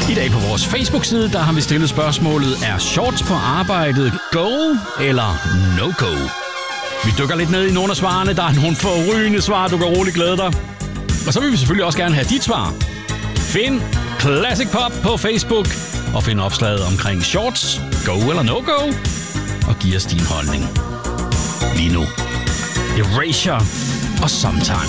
I dag på vores Facebook-side, der har vi stillet spørgsmålet, er shorts på arbejdet go eller no-go? Vi dykker lidt ned i nogle af svarene. Der er nogle forrygende svar, du kan roligt glæde dig. Og så vil vi selvfølgelig også gerne have dit svar. Find Classic Pop på Facebook og find opslaget omkring shorts, go eller no-go, og giv os din holdning. Lige nu, Erasure og Sometimes.